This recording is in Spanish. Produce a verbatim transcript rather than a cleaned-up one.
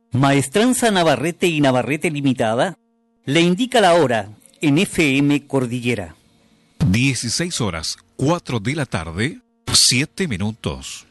Maestranza Navarrete y Navarrete Limitada le indica la hora en F M Cordillera. dieciséis horas, cuatro de la tarde, siete minutos.